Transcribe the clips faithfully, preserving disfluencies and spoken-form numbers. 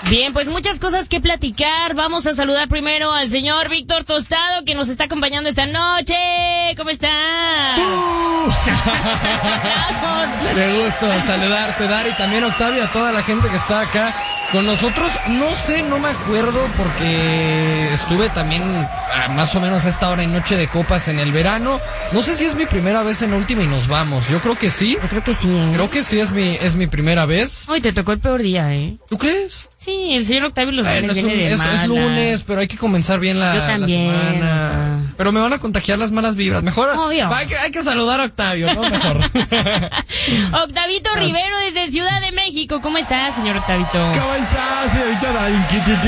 Bien, pues muchas cosas que platicar. Vamos a saludar primero al señor Víctor Tostado, que nos está acompañando esta noche. ¿Cómo está? ¡Uh! Qué gusto saludarte, Dari, y también Octavio, a toda la gente que está acá con nosotros. No sé, no me acuerdo porque estuve también a más o menos a esta hora en Noche de Copas en el verano. No sé si es mi primera vez en Última y nos vamos. Yo creo que sí. Yo creo que sí, ¿eh? Creo que sí es mi, es mi primera vez. Hoy te tocó el peor día, ¿eh? ¿Tú crees? Sí, el señor Octavio los Bueno, lunes es, un, viene de es, malas. es lunes, pero hay que comenzar bien la, Yo también, la semana. o sea. Pero me van a contagiar las malas vibras. Mejor Obvio. hay que, hay que saludar a Octavio, ¿no? Mejor. Octavito Rivero desde Ciudad de México. ¿Cómo estás, señor Octavito? ¿Cómo estás, señorita Darín?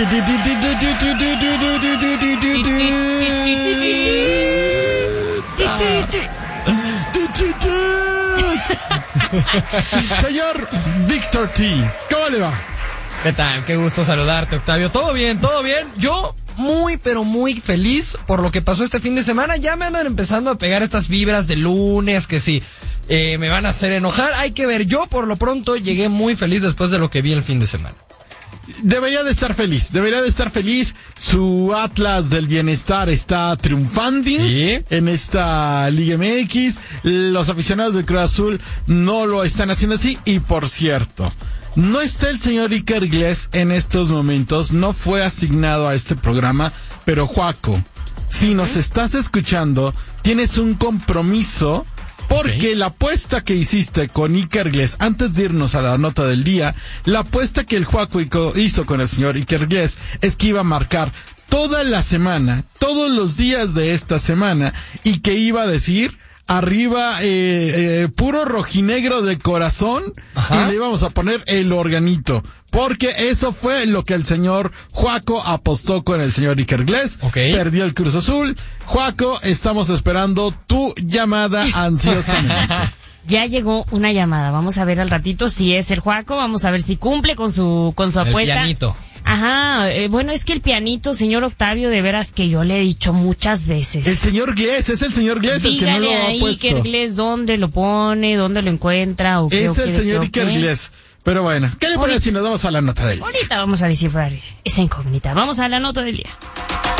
Señor Víctor T, ¿cómo le va? ¿Qué tal? Qué gusto saludarte, Octavio. ¿Todo bien? ¿Todo bien? Yo muy, pero muy feliz por lo que pasó este fin de semana. Ya me andan empezando a pegar estas vibras de lunes que sí, eh, me van a hacer enojar. Hay que ver. Yo, por lo pronto, llegué muy feliz después de lo que vi el fin de semana. Debería de estar feliz, debería de estar feliz. Su Atlas del Bienestar está triunfando, ¿sí?, en esta Liga M X. Los aficionados del Cruz Azul no lo están haciendo así. Y por cierto, no está el señor Iker Iglesias en estos momentos, no fue asignado a este programa, pero Juaco, si nos estás escuchando, tienes un compromiso. Porque okay, la apuesta que hiciste con Iker Iglesias, antes de irnos a la nota del día, la apuesta que el Juaco hizo con el señor Iker Iglesias es que iba a marcar toda la semana, todos los días de esta semana, y que iba a decir arriba eh, eh, puro rojinegro de corazón. Ajá. Y le íbamos a poner el organito. Porque eso fue lo que el señor Juaco apostó con el señor Iker Iglesias. Okay. Perdió el Cruz Azul. Juaco, estamos esperando tu llamada ansiosamente. Ya llegó una llamada. Vamos a ver al ratito si es el Juaco. Vamos a ver si cumple con su con su el apuesta. Pianito. Ajá, eh, bueno, es que el pianito, señor Octavio, de veras que yo le he dicho muchas veces. El señor Iglesias, es el señor Iglesias el que no lo ha ahí, puesto. Iker Iglesias, ¿dónde lo pone? ¿Dónde lo encuentra? ¿O qué, es o qué, el señor Iker Iglesias. Pero bueno, ¿qué le parece si nos vamos a la nota del día? Ahorita vamos a descifrar esa incógnita. Vamos a la nota del día.